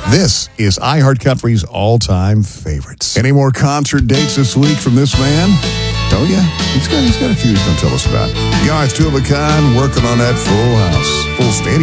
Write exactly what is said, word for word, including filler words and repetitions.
This is iHeartCountry's all-time favorites. Any more concert dates this week from this man? Oh, yeah. He's got, he's got a few he's going to tell us about. Garth, two of a kind, working on that full house, full stadium.